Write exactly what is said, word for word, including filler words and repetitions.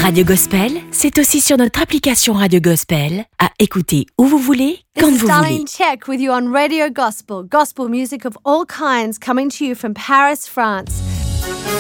Radio Gospel, c'est aussi sur notre application Radio Gospel, à écouter où vous voulez, quand This is vous voulez. Darlene Check with you on Radio Gospel, gospel music of all kinds coming to you from Paris, France.